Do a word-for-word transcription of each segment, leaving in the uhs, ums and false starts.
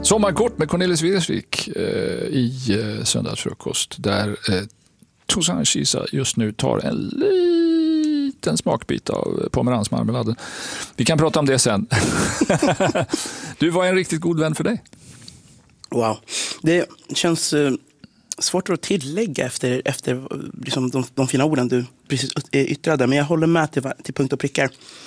Sommarkort med Cornelis Vreeswijk eh, i eh, Söndagsfrukost där eh, Toussaint Kisa just nu tar en liten smakbit av pomeransmarmeladen. Vi kan prata om det sen. Du var en riktigt god vän för dig. Wow. Det känns eh, svårt att tillägga efter, efter liksom de, de fina orden du precis yttrade. Men jag håller med till, till punkt och prickar.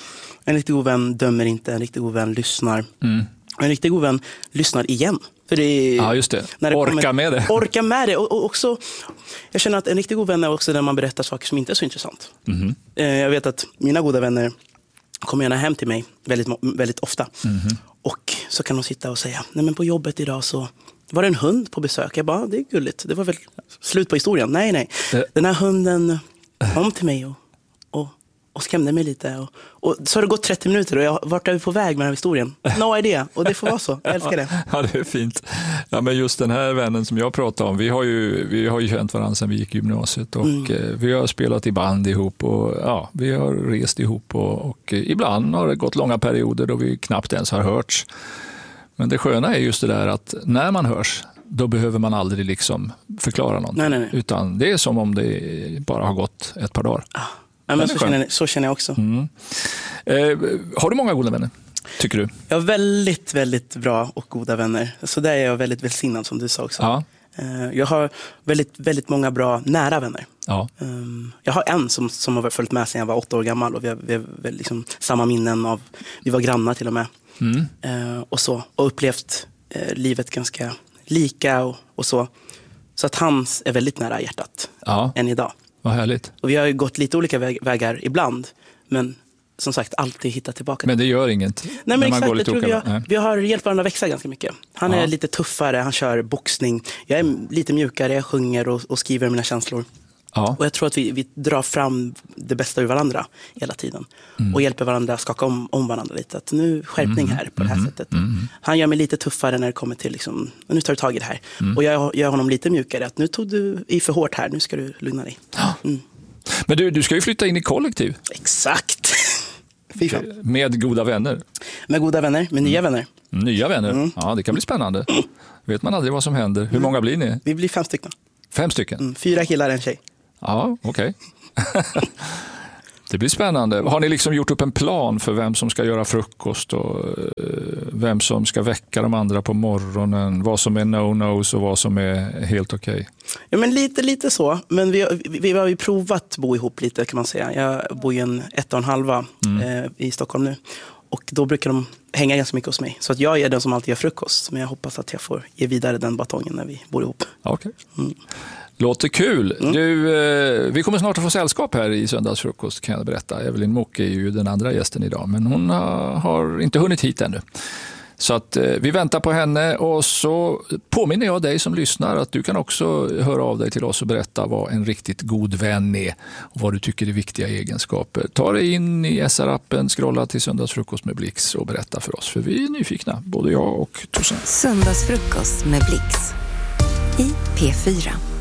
En riktigt god vän dömer inte, en riktigt god vän lyssnar. Mm. En riktigt god vän lyssnar igen. För det är, ja, just det. När det orka kommer, med det. Orka med det. Och, och också, jag känner att en riktigt god vän är också när man berättar saker som inte är så intressant. Mm. Eh, jag vet att mina goda vänner kommer gärna hem till mig väldigt, väldigt ofta. Mm. Och så kan de sitta och säga, nej men på jobbet idag så var det en hund på besök. Jag bara, det är gulligt. Det var väl slut på historien. Nej, nej. Uh. Den här hunden kom till mig och, och, och skrämde mig lite. Och, och så har det gått trettio minuter och jag, vart är vi på väg med den här historien? No idea. Och det får vara så. Jag älskar det. Ja, det är fint. Ja, men just den här vännen som jag pratar om, vi har ju, vi har ju känt varandra sedan vi gick i gymnasiet och mm. vi har spelat i band ihop och ja, vi har rest ihop och, och ibland har det gått långa perioder då vi knappt ens har hörts. Men det sköna är just det där att när man hörs, då behöver man aldrig liksom förklara någonting. Nej, nej, nej. Utan det är som om det bara har gått ett par dagar. Ah, ja, men så, känner, så känner jag också. Mm. Eh, har du många goda vänner, tycker du? Jag har väldigt, väldigt bra och goda vänner. Så där är jag väldigt välsignad som du sa också. Ja. Eh, jag har väldigt, väldigt många bra nära vänner. Ja. Eh, jag har en som, som har följt med sedan jag var åtta år gammal. Och vi har, vi har liksom samma minnen av, vi var grannar till och med. Mm. Uh, och så och upplevt uh, livet ganska lika och, och så så att hans är väldigt nära hjärtat ja. Än idag. Vad härligt. Och vi har ju gått lite olika väg- vägar ibland men som sagt alltid hittat tillbaka. Men det gör inget. Nej men man exakt, går lite jag tror vi, har, Nej. vi har hjälpt varandra växa ganska mycket. Han ja. Är lite tuffare, han kör boxning. Jag är lite mjukare, jag sjunger och, och skriver mina känslor. Ja. Och jag tror att vi, vi drar fram det bästa ur varandra hela tiden. Mm. Och hjälper varandra skaka om, om varandra lite. Att nu skärpning här på mm. det här sättet. Mm. Han gör mig lite tuffare när det kommer till liksom, nu tar du tag i det här. Mm. Och jag gör honom lite mjukare. Att nu tog du i för hårt här, nu ska du lugna dig. Mm. Men du, du ska ju flytta in i kollektiv. Exakt. Med goda vänner. Med goda vänner, med nya mm. vänner. Nya vänner, mm. ja det kan bli spännande. Vet man aldrig vad som händer. Hur mm. många blir ni? Vi blir fem stycken. Fem stycken? Mm. Fyra killar, en tjej. Ja, okej. Okay. Det blir spännande. Har ni liksom gjort upp en plan för vem som ska göra frukost och vem som ska väcka de andra på morgonen? Vad som är no-nos och vad som är helt okej? Okay? Ja, men lite, lite så. Men vi, vi, vi har ju provat bo ihop lite kan man säga. Jag bor i en ett och en halva mm. eh, i Stockholm nu. Och då brukar de hänga ganska mycket hos mig. Så att jag är den som alltid gör frukost. Men jag hoppas att jag får ge vidare den batongen när vi bor ihop. Okej. Okay. Mm. Låter kul. Mm. Du, eh, vi kommer snart att få sällskap här i Söndagsfrukost kan jag berätta. Evelyn Mock är ju den andra gästen idag. Men hon har, har inte hunnit hit ännu. Så att eh, vi väntar på henne och så påminner jag dig som lyssnar att du kan också höra av dig till oss och berätta vad en riktigt god vän är och vad du tycker är viktiga egenskaper. Ta dig in i S R-appen, scrolla till Söndagsfrukost med Blix och berätta för oss. För vi är nyfikna, både jag och Toussaint. Söndagsfrukost med Blix i P fyra.